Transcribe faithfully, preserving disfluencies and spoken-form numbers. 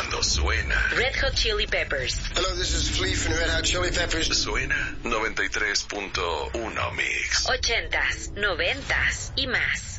cuando suena Red Hot Chili Peppers. Hello, this is Flea from Red Hot Chili Peppers. Suena noventa y tres punto uno Mix. Ochentas, noventas y más.